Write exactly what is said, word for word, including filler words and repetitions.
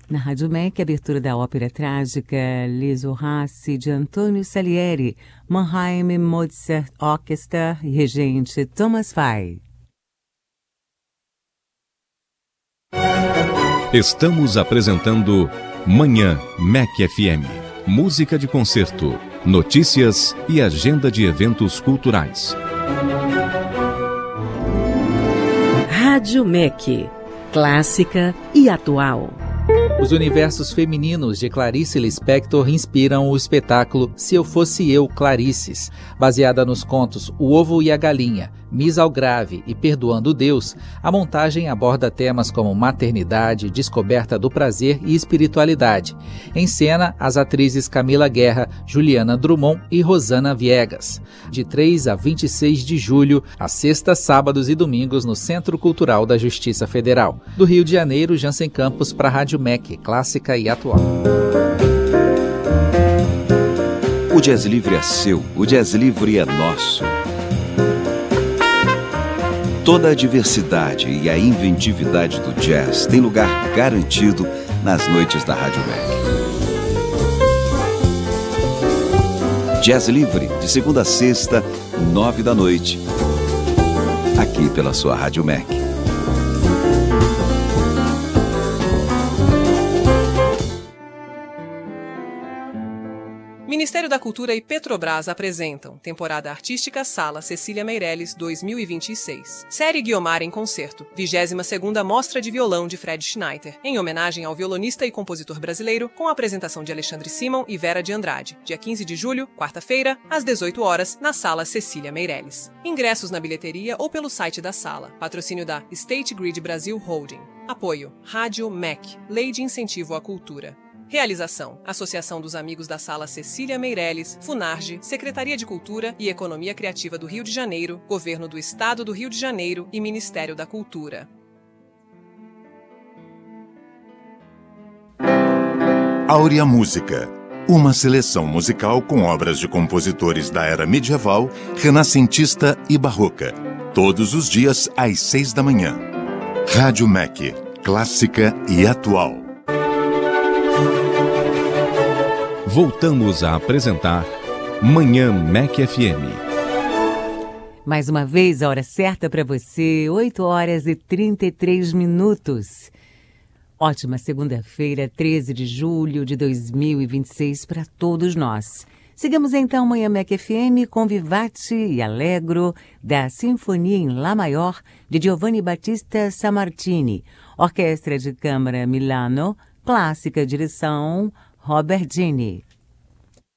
Na Rádio M E C, abertura da ópera trágica Les Horaces de Antônio Salieri, Mannheim Mozart Orchestra e regente Thomas Fay. Estamos apresentando Manhã M E C F M. Música de concerto, notícias e agenda de eventos culturais. Rádio M E C, clássica e atual. Os universos femininos de Clarice Lispector inspiram o espetáculo Se Eu Fosse Eu, Clarices. Baseada nos contos O Ovo e a Galinha, Miss ao Grave e Perdoando Deus, a montagem aborda temas como maternidade, descoberta do prazer e espiritualidade. Em cena, as atrizes Camila Guerra, Juliana Drummond e Rosana Viegas. De três a vinte e seis de julho, às sextas, sábados e domingos no Centro Cultural da Justiça Federal. Do Rio de Janeiro, Jansen Campos para a Rádio M E C, clássica e atual. O Jazz Livre é seu, o Jazz Livre é nosso. Toda a diversidade e a inventividade do jazz tem lugar garantido nas noites da Rádio M E C. Jazz Livre, de segunda a sexta, nove da noite. Aqui pela sua Rádio M E C. Ministério da Cultura e Petrobras apresentam Temporada Artística Sala Cecília Meirelles dois mil e vinte e seis. Série Guiomar em Concerto, vigésima segunda Mostra de Violão de Fred Schneider, em homenagem ao violonista e compositor brasileiro, com a apresentação de Alexandre Simon e Vera de Andrade, dia quinze de julho, quarta-feira, às dezoito horas, na Sala Cecília Meirelles. Ingressos na bilheteria ou pelo site da sala. Patrocínio da State Grid Brasil Holding. Apoio Rádio M E C, Lei de Incentivo à Cultura. Realização: Associação dos Amigos da Sala Cecília Meirelles, Funarge, Secretaria de Cultura e Economia Criativa do Rio de Janeiro, Governo do Estado do Rio de Janeiro e Ministério da Cultura. Áurea Música, uma seleção musical com obras de compositores da era medieval, renascentista e barroca. Todos os dias às seis da manhã. Rádio M E C, clássica e atual. Voltamos a apresentar Manhã M E C F M. Mais uma vez, a hora certa para você, oito horas e trinta e três minutos. Ótima segunda-feira, treze de julho de dois mil e vinte e seis para todos nós. Sigamos então Manhã M E C F M com Vivace e Allegro, da Sinfonia em Lá Maior, de Giovanni Battista Sammartini, Orquestra de Câmara Milano, clássica direção Robert Ghini.